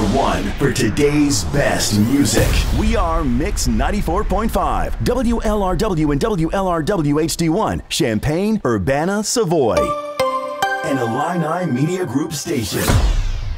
one for today's best music. We are Mix 94.5, WLRW and WLRW HD1, Champaign, Urbana, Savoy, an Illini Media Group station.